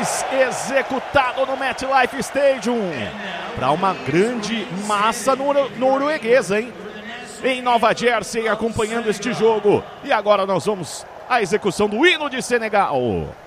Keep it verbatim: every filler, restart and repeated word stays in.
mais executado no MetLife Stadium. Para uma grande massa no, norueguês, hein? Em Nova Jersey, acompanhando este jogo. E agora nós vamos à execução do hino de Senegal.